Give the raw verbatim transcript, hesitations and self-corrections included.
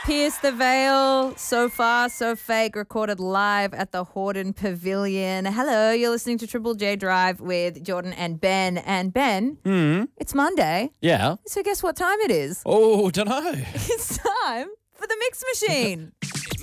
Pierce the Veil, So Far, So Fake, recorded live at the Hordern Pavilion. Hello, you're listening to Triple J Drive with Jordan and Ben. And Ben, Mm. it's Monday, Yeah. so guess what time it is? Oh, don't know. It's time for the Mix Machine.